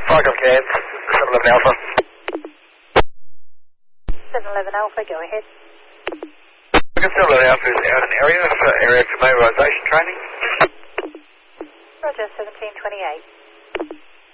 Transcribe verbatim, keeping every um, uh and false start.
Fire Golf Cam, seven eleven Alpha. seven eleven Alpha, go ahead. seven eleven Alpha is out in area for area for mobilisation training. Roger, seventeen twenty-eight.